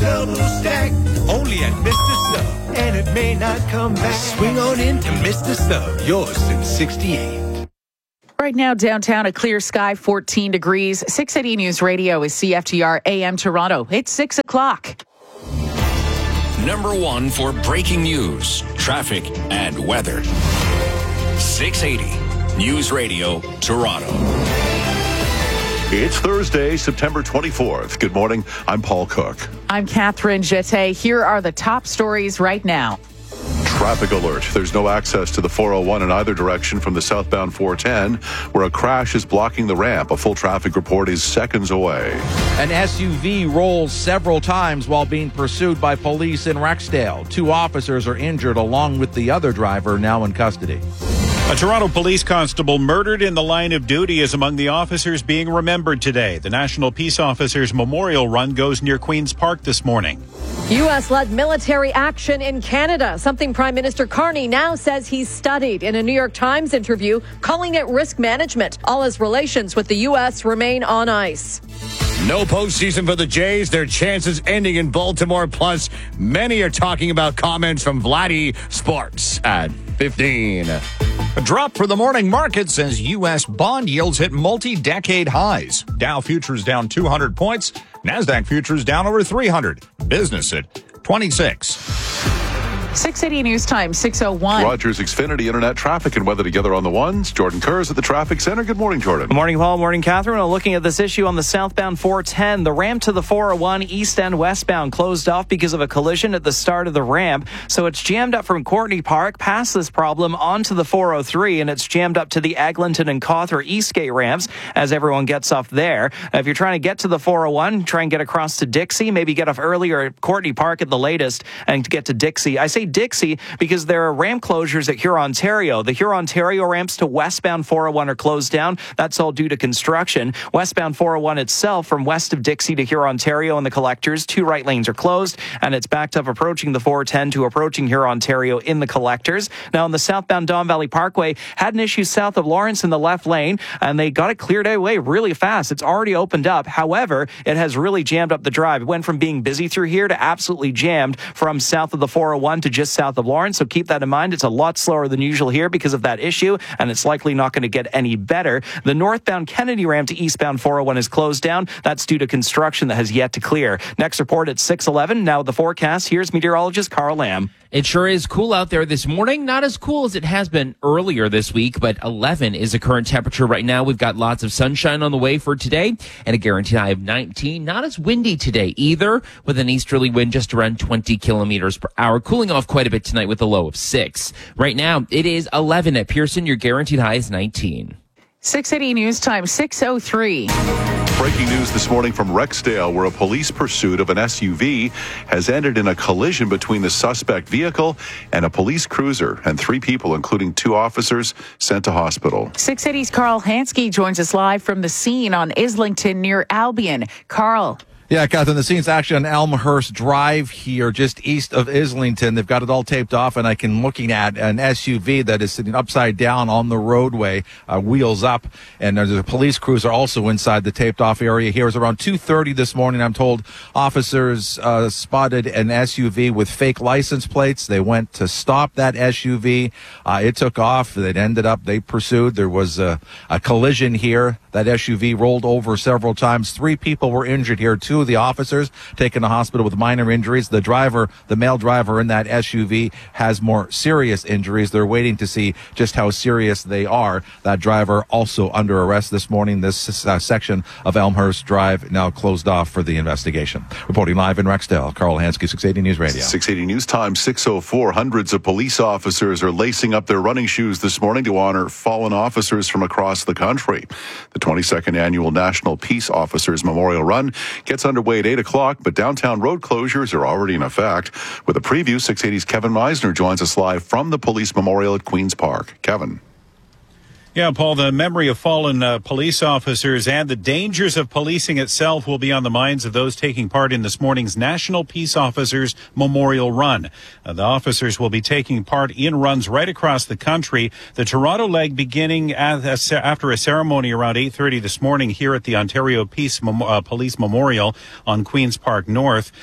double stack. Only at Mr. Sub. And it may not come back. Swing on into Mr. Sub. Yours since 68. Right now, downtown, a clear sky, 14 degrees. 680 News Radio is CFTR AM Toronto. It's 6 o'clock. Number one for breaking news, traffic, and weather. 680 News Radio, Toronto. It's Thursday, September 24th. Good morning. I'm Paul Cook. I'm Catherine Jette. Here are the top stories right now. Traffic alert. There's no access to the 401 in either direction from the southbound 410, where a crash is blocking the ramp. A full traffic report is seconds away. An SUV rolls several times while being pursued by police in Rexdale. 2 officers are injured along with the other driver, now in custody. A Toronto police constable murdered in the line of duty is among the officers being remembered today. The National Peace Officers Memorial Run goes near Queen's Park this morning. U.S.-led military action in Canada, something Prime Minister Carney now says he's studied in a New York Times interview, calling it risk management. All his relations with the U.S. remain on ice. No postseason for the Jays. Their chances ending in Baltimore. Plus, many are talking about comments from Vladdy Sports at 15. A drop for the morning markets as U.S. bond yields hit multi-decade highs. Dow futures down 200 points. NASDAQ futures down over 300. Business at 26. 680 News Time, 6:01. Rogers Xfinity Internet traffic and weather together on the ones. Jordan Kerr is at the traffic center. Good morning, Jordan. Good morning, Paul. Morning, Catherine. Well, looking at this issue on the southbound 410, the ramp to the 401 east and westbound closed off because of a collision at the start of the ramp. So it's jammed up from Courtney Park past this problem onto the 403, and it's jammed up to the Eglinton and Cawthra Eastgate ramps as everyone gets off there. If you're trying to get to the 401, try and get across to Dixie, maybe get off earlier at Courtney Park at the latest and get to Dixie. I say Dixie because there are ramp closures at Hurontario. The Hurontario ramps to westbound 401 are closed down. That's all due to construction. Westbound 401 itself, from west of Dixie to Hurontario and the collectors, 2 right lanes are closed, and it's backed up approaching the 410 to approaching Hurontario in the collectors. Now, on the southbound Don Valley Parkway, had an issue south of Lawrence in the left lane, and they got it cleared away really fast. It's already opened up. However, it has really jammed up the drive. It went from being busy through here to absolutely jammed from south of the 401 to just south of Lawrence. So keep that in mind. It's a lot slower than usual here because of that issue, and it's likely not going to get any better. The northbound Kennedy ramp to eastbound 401 is closed down. That's due to construction that has yet to clear. Next report at 6:11. Now the forecast. Here's meteorologist Carl Lamb. It sure is cool out there this morning. Not as cool as it has been earlier this week, but 11 is the current temperature right now. We've got lots of sunshine on the way for today and a guaranteed high of 19. Not as windy today either, with an easterly wind just around 20 kilometers per hour. Cooling off quite a bit tonight with a low of 6. Right now, it is 11 at Pearson. Your guaranteed high is 19. 680 News Time, 6:03. Breaking news this morning from Rexdale, where a police pursuit of an SUV has ended in a collision between the suspect vehicle and a police cruiser, and 3 people, including 2 officers, sent to hospital. 680's Carl Hansky joins us live from the scene on Islington near Albion. Carl. Yeah, Catherine, the scene's actually on Elmhurst Drive here, just east of Islington. They've got it all taped off, and I can looking at an SUV that is sitting upside down on the roadway, wheels up, and there's a police cruiser also inside the taped off area here. It was around 2:30 this morning, I'm told. Officers spotted an SUV with fake license plates. They went to stop that SUV. It took off. It ended up, they pursued. There was a collision here. That SUV rolled over several times. 3 people were injured here. 2 of the officers taken to hospital with minor injuries. The driver, the male driver in that SUV, has more serious injuries. They're waiting to see just how serious they are. That driver also under arrest this morning. This section of Elmhurst Drive now closed off for the investigation. Reporting live in Rexdale, Carl Hansky, 680 News Radio. 680 News Time, 6:04. Hundreds of police officers are lacing up their running shoes this morning to honor fallen officers from across the country. The 22nd Annual National Peace Officers Memorial Run gets underway at 8 o'clock, but downtown road closures are already in effect. With a preview, 680's Kevin Meisner joins us live from the Police Memorial at Queen's Park. Kevin. Yeah, Paul, the memory of fallen police officers and the dangers of policing itself will be on the minds of those taking part in this morning's National Peace Officers Memorial Run. The officers will be taking part in runs right across the country. The Toronto leg beginning after a ceremony around 8:30 this morning here at the Ontario Peace Police Memorial on Queen's Park North.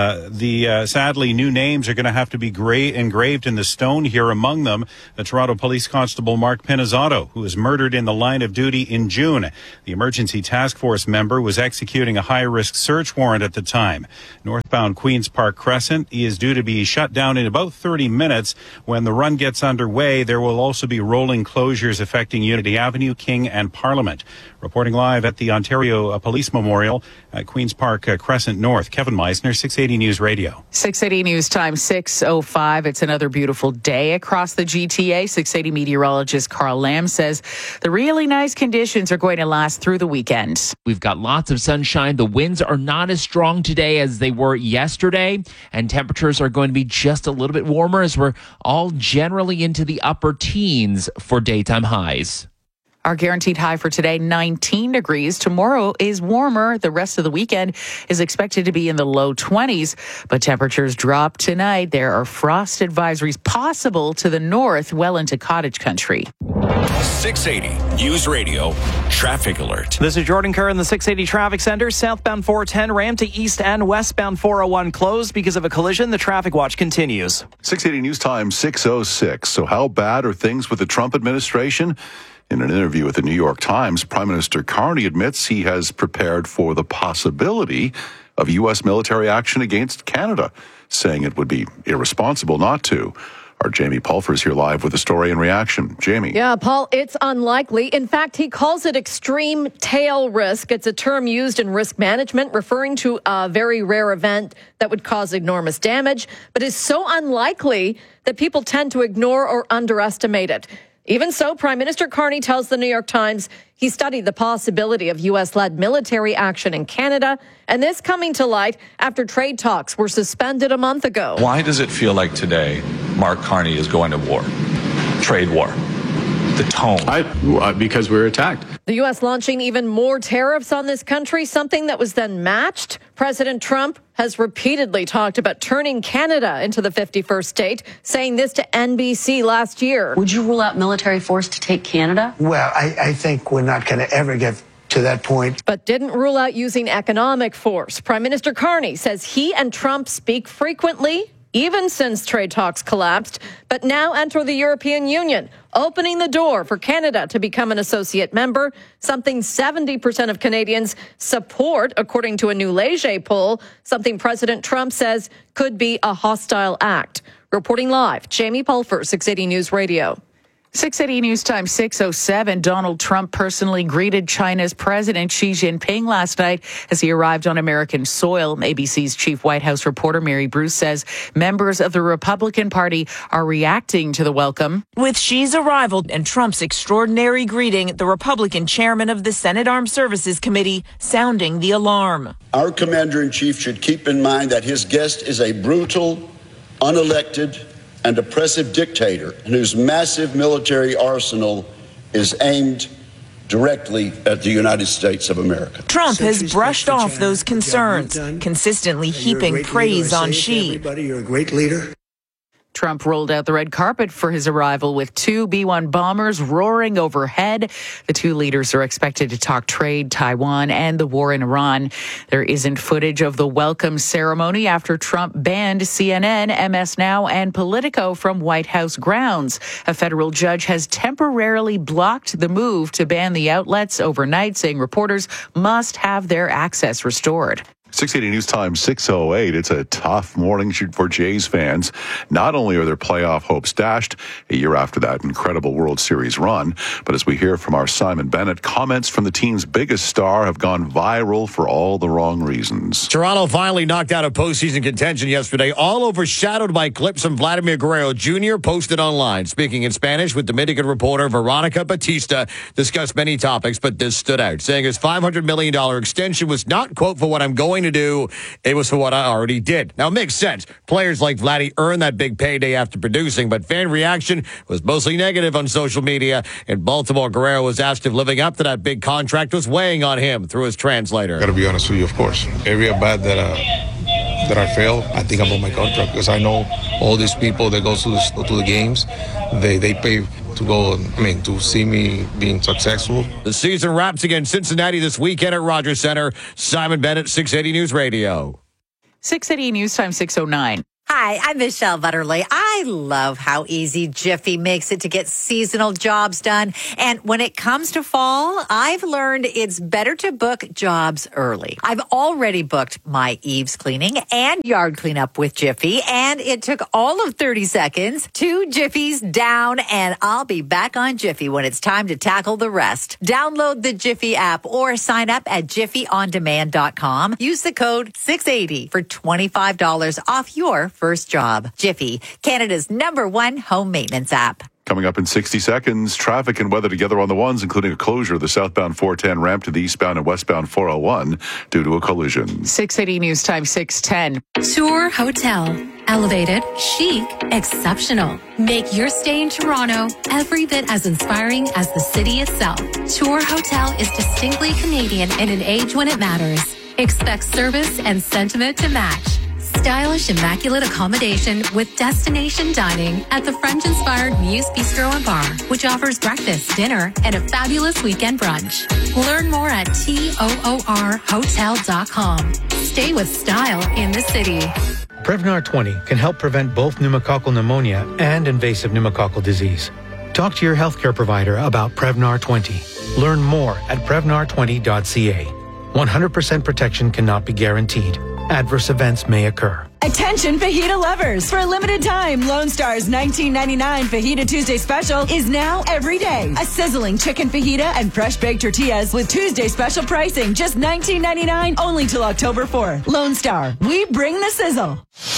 The sadly new names are going to have to be engraved in the stone here. Among them, the Toronto Police Constable Mark Pinizzotto, who was murdered in the line of duty in June. The emergency task force member was executing a high-risk search warrant at the time. Northbound Queen's Park Crescent is due to be shut down in about 30 minutes. When the run gets underway, there will also be rolling closures affecting Unity Avenue, King, and Parliament. Reporting live at the Ontario Police Memorial at Queen's Park Crescent North, Kevin Meisner, 680 News Radio. 680 News Time, 6:05. It's another beautiful day across the GTA. 680 meteorologist Carl Lamb says the really nice conditions are going to last through the weekend. We've got lots of sunshine. The winds are not as strong today as they were yesterday, and temperatures are going to be just a little bit warmer as we're all generally into the upper teens for daytime highs. Our guaranteed high for today, 19 degrees. Tomorrow is warmer. The rest of the weekend is expected to be in the low 20s, but temperatures drop tonight. There are frost advisories possible to the north, well into cottage country. 680 News Radio Traffic Alert. This is Jordan Kerr in the 680 Traffic Center. Southbound 410 ramp to east and westbound 401 closed because of a collision. The traffic watch continues. 680 News Time, 6:06. So how bad are things with the Trump administration? In an interview with the New York Times, Prime Minister Carney admits he has prepared for the possibility of U.S. military action against Canada, saying it would be irresponsible not to. Our Jamie Pulfer is here live with a story and reaction. Jamie. Yeah, Paul, it's unlikely. In fact, he calls it extreme tail risk. It's a term used in risk management, referring to a very rare event that would cause enormous damage, but is so unlikely that people tend to ignore or underestimate it. Even so, Prime Minister Carney tells the New York Times he studied the possibility of U.S.-led military action in Canada, and this coming to light after trade talks were suspended a month ago. Why does it feel like today Mark Carney is going to war? Trade war. The tone. Because we were attacked. The U.S. launching even more tariffs on this country, something that was then matched. President Trump has repeatedly talked about turning Canada into the 51st state, saying this to NBC last year. Would you rule out military force to take Canada? Well, I think we're not going to ever get to that point. But didn't rule out using economic force. Prime Minister Carney says he and Trump speak frequently, even since trade talks collapsed, but now enter the European Union, opening the door for Canada to become an associate member, something 70% of Canadians support, according to a new Leger poll, something President Trump says could be a hostile act. Reporting live, Jamie Pulfer, 680 News Radio. 680 News Time, 6:07. Donald Trump personally greeted China's President Xi Jinping last night as he arrived on American soil. ABC's chief White House reporter Mary Bruce says members of the Republican Party are reacting to the welcome. With Xi's arrival and Trump's extraordinary greeting, the Republican chairman of the Senate Armed Services Committee sounding the alarm. Our commander-in-chief should keep in mind that his guest is a brutal, unelected, and oppressive dictator whose massive military arsenal is aimed directly at the United States of America. Trump has brushed off those concerns, consistently heaping praise on Xi. Everybody, you're a great leader. Trump rolled out the red carpet for his arrival with two B-1 bombers roaring overhead. The two leaders are expected to talk trade, Taiwan, and the war in Iran. There isn't footage of the welcome ceremony after Trump banned CNN, MS Now, and Politico from White House grounds. A federal judge has temporarily blocked the move to ban the outlets overnight, saying reporters must have their access restored. 680 News Time, 6:08. It's a tough morning for Jays fans. Not only are their playoff hopes dashed a year after that incredible World Series run, but as we hear from our Simon Bennett, comments from the team's biggest star have gone viral for all the wrong reasons. Toronto finally knocked out of postseason contention yesterday, all overshadowed by clips from Vladimir Guerrero Jr. posted online. Speaking in Spanish with Dominican reporter Veronica Batista, discussed many topics, but this stood out, saying his $500 million extension was not, quote, for what I'm going going to do. It was for what I already did. Now, it makes sense. Players like Vladdy earn that big payday after producing, but fan reaction was mostly negative on social media. In Baltimore, Guerrero was asked if living up to that big contract was weighing on him through his translator. Got to be honest with you, of course. Every at-bat that I fail, I think about my contract, because I know all these people that go to the games, they pay to go, to see me being successful. The season wraps against Cincinnati this weekend at Rogers Center. Simon Bennett, 680 News Radio. 680 News Time 6:09. Hi, I'm Michelle Butterly. I love how easy Jiffy makes it to get seasonal jobs done. And when it comes to fall, I've learned it's better to book jobs early. I've already booked my eaves cleaning and yard cleanup with Jiffy, and it took all of 30 seconds. 2 Jiffies down, and I'll be back on Jiffy when it's time to tackle the rest. Download the Jiffy app or sign up at jiffyondemand.com. Use the code 680 for $25 off your first job. Jiffy, Canada's #1 home maintenance app. Coming up in 60 seconds, traffic and weather together on the ones, including a closure of the southbound 410 ramp to the eastbound and westbound 401 due to a collision. 680 News Time 6:10. Tour Hotel. Elevated, chic, exceptional. Make your stay in Toronto every bit as inspiring as the city itself. Tour Hotel is distinctly Canadian in an age when it matters. Expect service and sentiment to match. Stylish, immaculate accommodation with destination dining at the French-inspired Muse Bistro and Bar, which offers breakfast, dinner, and a fabulous weekend brunch. Learn more at toorhotel.com. Stay with style in the city. Prevnar 20 can help prevent both pneumococcal pneumonia and invasive pneumococcal disease. Talk to your healthcare provider about Prevnar 20. Learn more at prevnar20.ca. 100% protection cannot be guaranteed. Adverse events may occur. Attention fajita lovers. For a limited time, Lone Star's $19.99 Fajita Tuesday special is now every day. A sizzling chicken fajita and fresh baked tortillas with Tuesday special pricing. Just $19.99 only till October 4th. Lone Star, we bring the sizzle.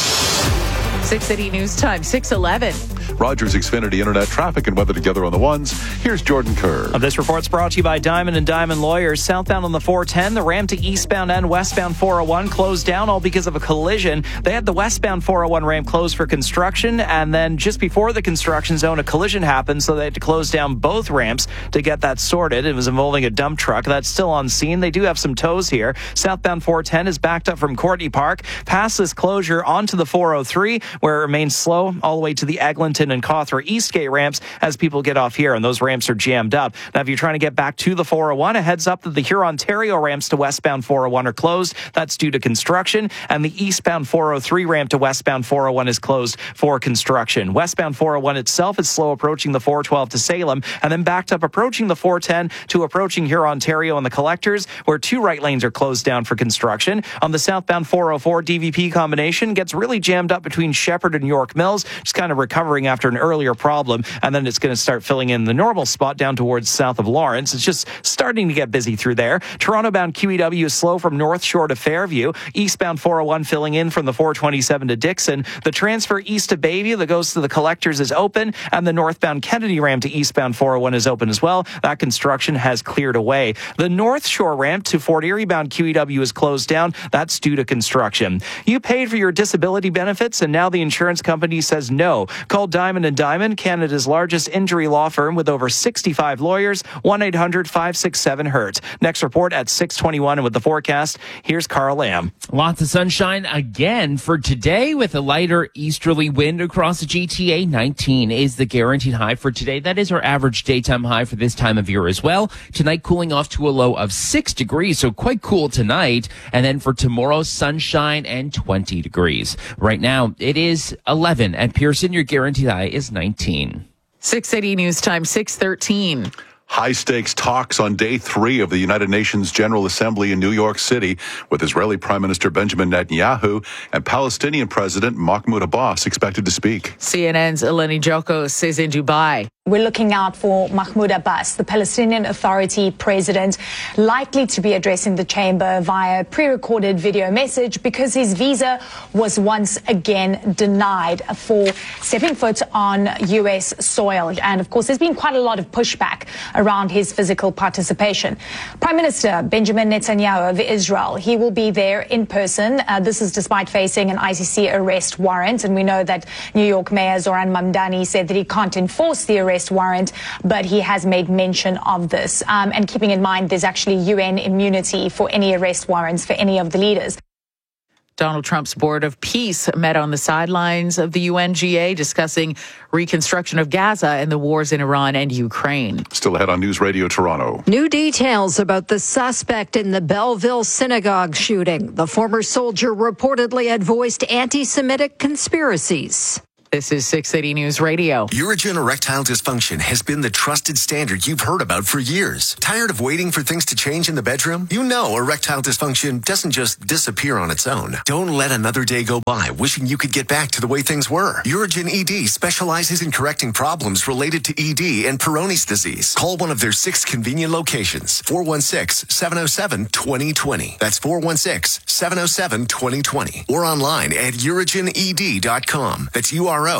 680 News Time 6:11. Rogers Xfinity Internet traffic and weather together on the ones. Here's Jordan Kerr. This report's brought to you by Diamond and Diamond Lawyers. Southbound on the 410, the ramp to eastbound and westbound 401 closed down all because of a collision. They had the westbound 401 ramp closed for construction, and then just before the construction zone, a collision happened, so they had to close down both ramps to get that sorted. It was involving a dump truck. That's still on scene. They do have some tows here. Southbound 410 is backed up from Courtney Park, past this closure onto the 403, where it remains slow all the way to the Eglinton and Cawthra Eastgate ramps as people get off here, and those ramps are jammed up. Now, if you're trying to get back to the 401, a heads up that the Huron-Ontario ramps to westbound 401 are closed. That's due to construction, and the eastbound 403 ramp to westbound 401 is closed for construction. Westbound 401 itself is slow approaching the 412 to Salem, and then backed up approaching the 410 to approaching Huron-Ontario and the collectors, where 2 right lanes are closed down for construction. On the southbound 404 DVP combination, gets really jammed up between Shepherd and York Mills, just kind of recovering after an earlier problem, and then it's going to start filling in the normal spot down towards south of Lawrence. It's just starting to get busy through there. Toronto-bound QEW is slow from North Shore to Fairview. Eastbound 401 filling in from the 427 to Dixon. The transfer east to Bayview that goes to the collectors is open, and the northbound Kennedy ramp to eastbound 401 is open as well. That construction has cleared away. The North Shore ramp to Fort Erie-bound QEW is closed down. That's due to construction. You paid for your disability benefits, and now the insurance company says no. Call Diamond & Diamond, Canada's largest injury law firm with over 65 lawyers, 1-800-567-HURT. Next report at 6:21, and with the forecast, here's Carl Lamb. Lots of sunshine again for today with a lighter easterly wind across the GTA. 19 is the guaranteed high for today. That is our average daytime high for this time of year as well. Tonight cooling off to a low of 6 degrees, so quite cool tonight. And then for tomorrow, sunshine and 20 degrees. Right now, it is 11 at Pearson. Your guaranteed high is 19. 680 News Time 6:13. High-stakes talks on day 3 of the United Nations General Assembly in New York City, with Israeli Prime Minister Benjamin Netanyahu and Palestinian President Mahmoud Abbas expected to speak. CNN's Eleni Jokos is in Dubai. We're looking out for Mahmoud Abbas, the Palestinian Authority president, likely to be addressing the chamber via pre-recorded video message because his visa was once again denied for stepping foot on U.S. soil. And of course, there's been quite a lot of pushback around his physical participation. Prime Minister Benjamin Netanyahu of Israel, he will be there in person. This is despite facing an ICC arrest warrant. And we know that New York Mayor Zoran Mamdani said that he can't enforce the arrest warrant, but he has made mention of this. And keeping in mind, there's actually UN immunity for any arrest warrants for any of the leaders. Donald Trump's Board of Peace met on the sidelines of the UNGA discussing reconstruction of Gaza and the wars in Iran and Ukraine. Still ahead on News Radio Toronto. New details about the suspect in the Belleville synagogue shooting. The former soldier reportedly had voiced anti-Semitic conspiracies. This is 680 News Radio. Urigen erectile dysfunction has been the trusted standard you've heard about for years. Tired of waiting for things to change in the bedroom? You know erectile dysfunction doesn't just disappear on its own. Don't let another day go by wishing you could get back to the way things were. Urigen ED specializes in correcting problems related to ED and Peyronie's disease. Call one of their 6 convenient locations. 416-707-2020. That's 416-707-2020. Or online at urigened.com. That's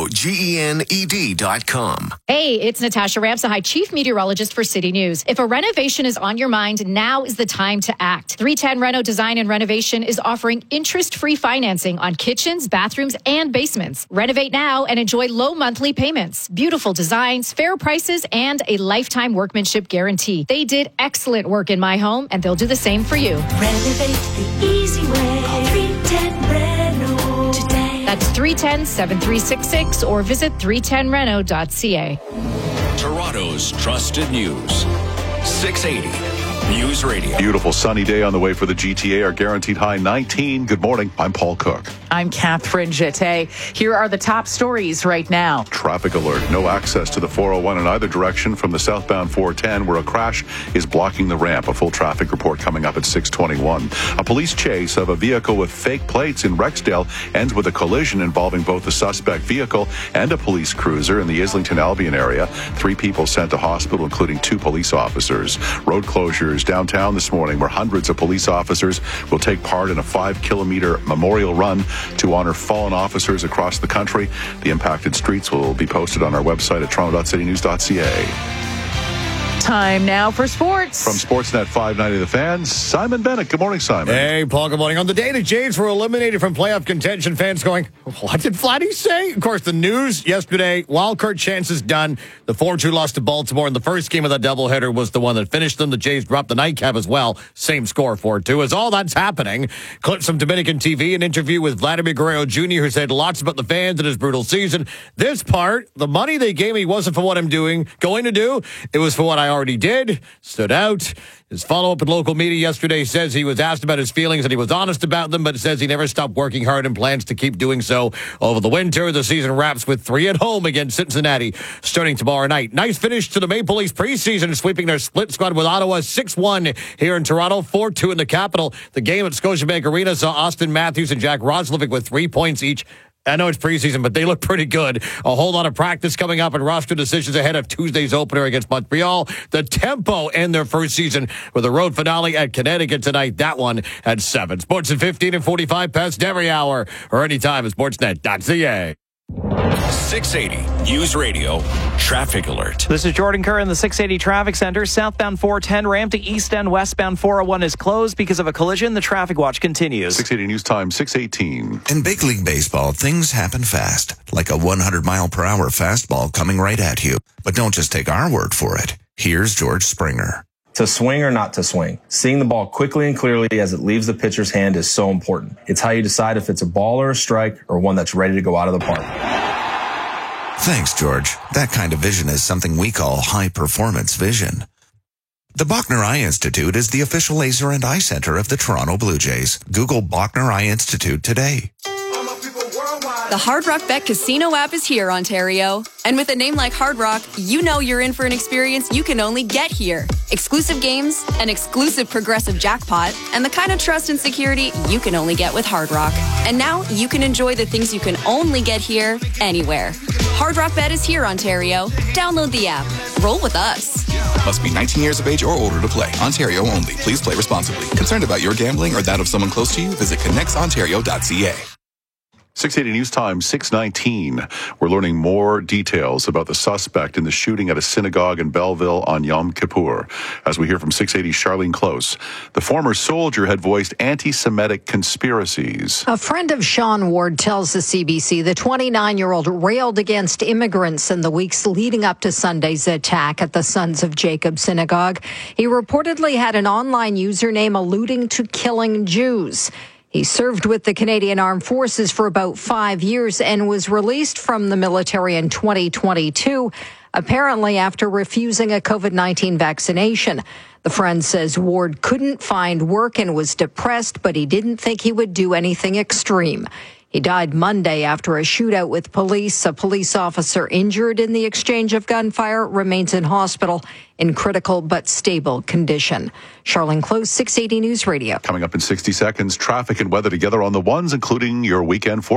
UROGENED.com. Hey, it's Natasha Ramsahai, Chief Meteorologist for City News. If a renovation is on your mind, now is the time to act. 310 Reno Design and Renovation is offering interest-free financing on kitchens, bathrooms, and basements. Renovate now and enjoy low monthly payments, beautiful designs, fair prices, and a lifetime workmanship guarantee. They did excellent work in my home, and they'll do the same for you. Renovate the easy way. Call 310 Reno today. That's 310-7366 or visit 310reno.ca. Toronto's trusted news. 680 News Radio. Beautiful sunny day on the way for the GTA. Our guaranteed high 19. Good morning. I'm Paul Cook. I'm Catherine Jette. Here are the top stories right now. Traffic alert. No access to the 401 in either direction from the southbound 410 where a crash is blocking the ramp. A full traffic report coming up at 6:21. A police chase of a vehicle with fake plates in Rexdale ends with a collision involving both a suspect vehicle and a police cruiser in the Islington Albion area. 3 people sent to hospital, including 2 police officers. Road closures downtown this morning where hundreds of police officers will take part in a 5-kilometer memorial run to honor fallen officers across the country. The impacted streets will be posted on our website at toronto.citynews.ca. Time now for sports. From Sportsnet 590 The Fans, Simon Bennett. Good morning, Simon. Hey, Paul, good morning. On the day the Jays were eliminated from playoff contention, fans going, what did Vladdy say? Of course, the news yesterday, wildcard chances done. The 4-2 loss to Baltimore in the first game of the doubleheader was the one that finished them. The Jays dropped the nightcap as well. Same score, 4-2. As all that's happening, clips from Dominican TV, an interview with Vladimir Guerrero Jr., who said lots about the fans and his brutal season. This part, the money they gave me wasn't for what I'm going to do. It was for what I already did. Stood out. His follow-up in local media yesterday says he was asked about his feelings and he was honest about them, but says he never stopped working hard and plans to keep doing so over the winter. The season wraps with 3 at home against Cincinnati starting tomorrow night. Nice finish to the Maple Leafs preseason, sweeping their split squad with Ottawa 6-1 here in Toronto, 4-2 in the capital. The game at Scotiabank Arena saw Austin Matthews and Jack Roslovic with 3 points each. I know it's preseason, but they look pretty good. A whole lot of practice coming up and roster decisions ahead of Tuesday's opener against Montreal. The Tempo end their first season with a road finale at Connecticut tonight. That one at 7. Sports at 15 and 45 past every hour or anytime at sportsnet.ca. 680 News Radio Traffic Alert. This is Jordan Kerr in the 680 Traffic Center. Southbound 410 ramp to East End. Westbound 401 is closed because of a collision. The traffic watch continues. 680 News Time, 6:18. In big league baseball, things happen fast, like a 100-mile-per-hour fastball coming right at you. But don't just take our word for it. Here's George Springer. To swing or not to swing, seeing the ball quickly and clearly as it leaves the pitcher's hand is so important. It's how you decide if it's a ball or a strike or one that's ready to go out of the park. Thanks, George. That kind of vision is something we call high-performance vision. The Bachner Eye Institute is the official laser and eye center of the Toronto Blue Jays. Google Bachner Eye Institute today. The Hard Rock Bet Casino app is here, Ontario. And with a name like Hard Rock, you know you're in for an experience you can only get here. exclusive games, an exclusive progressive jackpot, and the kind of trust and security you can only get with Hard Rock. And now you can enjoy the things you can only get here, anywhere. Hard Rock Bet is here, Ontario. Download the app. Roll with us. Must be 19 years of age or older to play. Ontario only. Please play responsibly. Concerned about your gambling or that of someone close to you? Visit connectsontario.ca. 680 News Time, 6:19. We're learning more details about the suspect in the shooting at a synagogue in Belleville on Yom Kippur. As we hear from 680's Charlene Close, the former soldier had voiced anti-Semitic conspiracies. A friend of Sean Ward tells the CBC the 29-year-old railed against immigrants in the weeks leading up to Sunday's attack at the Sons of Jacob Synagogue. He reportedly had an online username alluding to killing Jews. He served with the Canadian Armed Forces for about 5 years and was released from the military in 2022, apparently after refusing a COVID-19 vaccination. The friend says Ward couldn't find work and was depressed, but he didn't think he would do anything extreme. He died Monday after a shootout with police. A police officer injured in the exchange of gunfire remains in hospital in critical but stable condition. Charlene Close, 680 News Radio. Coming up in 60 seconds, traffic and weather together on the ones, including your weekend